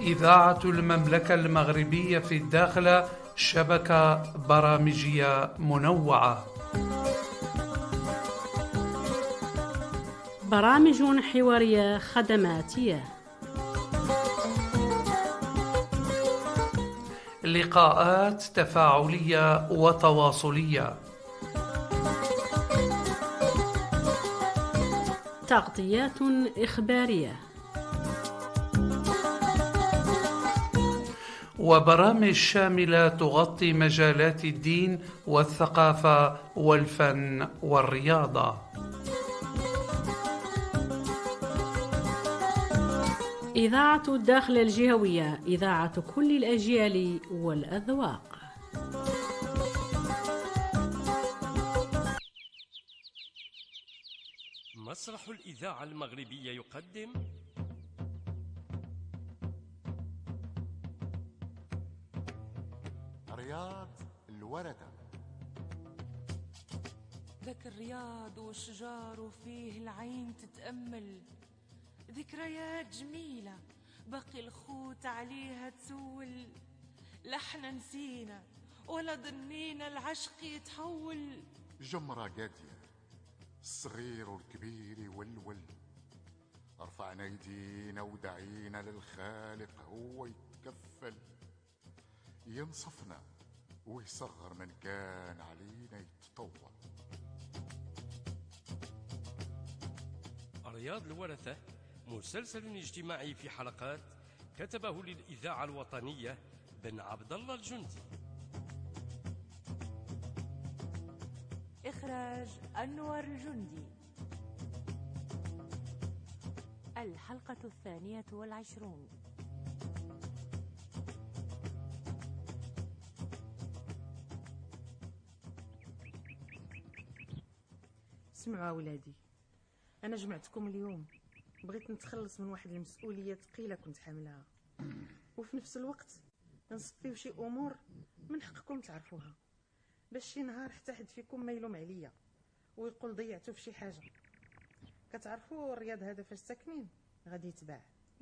إذاعة المملكة المغربية في الداخل شبكة برامجية منوعة. برامج حوارية خدماتية، لقاءات تفاعلية وتواصلية، تغطيات إخبارية، وبرامج شاملة تغطي مجالات الدين والثقافة والفن والرياضة. إذاعة الداخل الجهوية، إذاعة كل الأجيال والأذواق. مسرح الإذاعة المغربية يقدم رياض الوردة. ذاك الرياض والشجار وفيه العين تتأمل، ذكريات جميلة باقي الخوت عليها تسول. لحنا نسينا ولا ظنينا العشق يتحول. جمرة قادية، الصغير والكبير يولول. رفعنا يدينا ودعينا للخالق هو يتكفل، ينصفنا ويصغر من كان علينا يتطور. رياض الورثة مسلسل اجتماعي في حلقات، كتبه للإذاعة الوطنية بن عبد الله الجندي، إخراج أنور الجندي. الحلقة 22. اسمعوا أولادي، أنا جمعتكم اليوم بغيت نتخلص من واحد المسؤولية ثقيلة كنت حاملها، وفي نفس الوقت نصفيو شي أمور من حقكم تعرفوها، باش شي نهار حتى حد فيكم ما يلوم عليا ويقول ضيعتو في شي حاجة. كتعرفوا الرياض هذا فاش ساكنين غادي يتباع،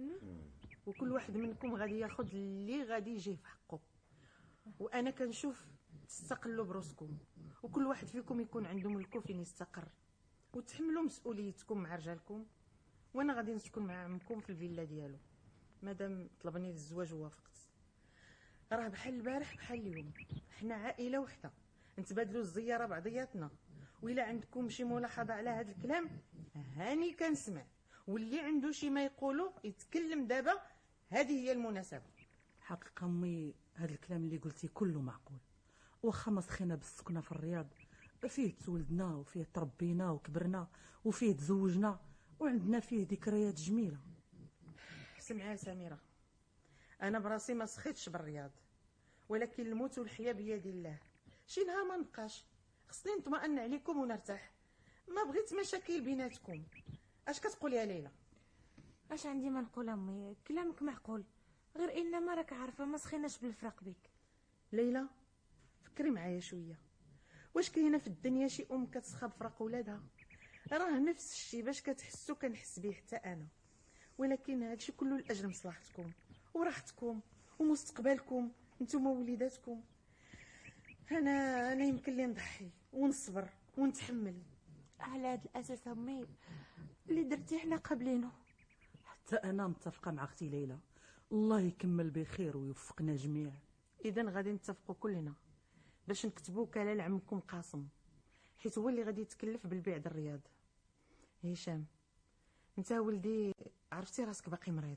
وكل واحد منكم غادي ياخد اللي غادي يجيه في حقه، وأنا كنشوف تستقلوا بروسكم، وكل واحد فيكم يكون عنده ملكو فين يستقر، وتحملوا مسؤوليتكم مع رجالكم. وانا غادي نسكن مع عمكم في الفيلا ديالو مادام طلبني الزواج ووافقت. راه بحال البارح بحال اليوم، حنا عائله وحده نتبادلوا الزياره بعضياتنا. وإلا عندكم شي ملاحظه على هذا الكلام هاني كنسمع، واللي عنده شي ما يقولوا يتكلم دابا، هذه هي المناسبه. حقيقه امي هذا الكلام اللي قلتي كله معقول، واخا ما سخينا بالسكنه في الرياض، فيه تولدنا وفيه تربينا وكبرنا وفيه تزوجنا وعندنا فيه ذكريات جميله. سمعي سميره، انا براسي ما سخيتش بالرياض، ولكن الموت والحياه بيد الله. شي نهار ما نبقاش، خصني نطمئن عليكم ونرتاح، ما بغيت مشاكل بيناتكم. اش كتقولي يا ليلى؟ اش عندي ما نقول امي؟ كلامك معقول، غير انما راك عارفه ما سخيناش بالفراق بك. ليلى فكري معايا شويه، واش كاينه في الدنيا شي ام كتسخى بفراق ولادها؟ راه نفس الشيء باش كتحسوا كنحس به حتى انا، ولكن هادشي كله لاجل مصلحتكم وراحتكم ومستقبلكم نتوما ووليداتكم. انا يمكن لي نضحي ونصبر ونتحمل. على هذا الاساس امي اللي درتي حنا قابلينه. حتى انا متفقه مع اختي ليلى، الله يكمل بخير ويوفقنا جميع. اذا غادي نتفقوا كلنا باش نكتبوا وكاله لعمكم قاسم، حيت هو اللي غادي يتكلف بالبيع د الرياض. هشام، انت ولدي عرفتي راسك باقي مريض،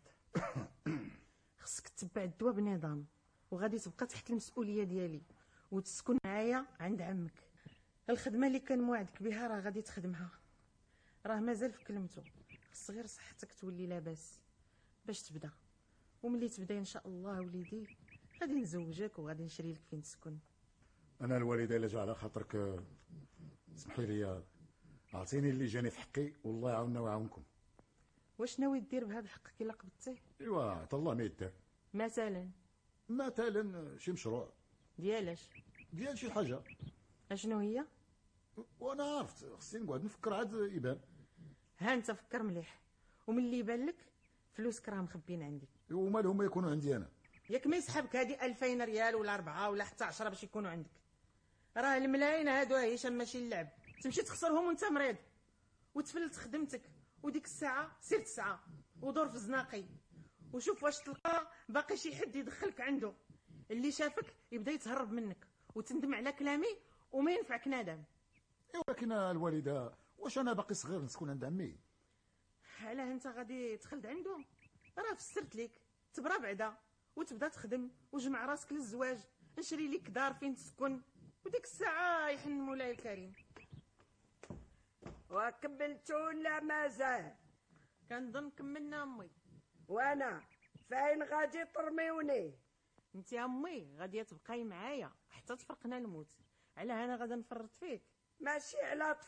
خصك تتبع الدواء بنظام، وغادي تبقى تحت المسؤوليه ديالي وتسكن معايا عند عمك. الخدمه اللي كان موعدك بها راه غادي تخدمها، راه مازال في كلمته، خص غير صحتك تولي لاباس باش تبدا. وملي تبدا ان شاء الله وليدي غادي نزوجك وغادي نشري لك فين تسكن. انا الوالده الا جا على خاطرك سمحي لي، اعطيني اللي جاني في حقي والله يعاوننا ويعاونكم. واش ناوي دير بهذا حقك الا قبضتيه؟ ايوا عطا الله ما يدار. مثلا شي مشروع ديالاش؟ ديال شي حاجه. اشنو هي؟ وانا عرفت خصني نقعد نفكر عاد يبان. ها انت فكر مليح، ومن اللي يبان لك فلوسك راه مخبين عندي. ومالهم ما يكونوا عندي انا؟ ياك ما يسحبك هادي 2000 ريال ولا 4 ولا حتى 10 باش يكونوا عندك. راه الملايين هادو هشام ماشي اللعب، تمشي تخسرهم وانت مريض وتفلت خدمتك، وديك الساعه سير تسعى ودور في الزناقي وشوف واش تلقى باقي شي حد يدخلك عنده. اللي شافك يبدا يتهرب منك وتندم على كلامي وما ينفعك ندم. ولكن الوالده واش انا باقي صغير نسكن عند عمي؟ علاه انت غادي تخلد عنده؟ راه فسرت لك، تبرا بعدا وتبدا تخدم وجمع راسك للزواج، نشري لك دار فين تسكن وديك الساعه يحن مولاي الكريم. وكملتو ولا مازال؟ كنظن كملنا امي. وانا فين غادي ترميوني؟ انت يا امي غادي تبقاي معايا حتى تفرقنا الموت. علاه انا غادا نفرط فيك؟ ماشي على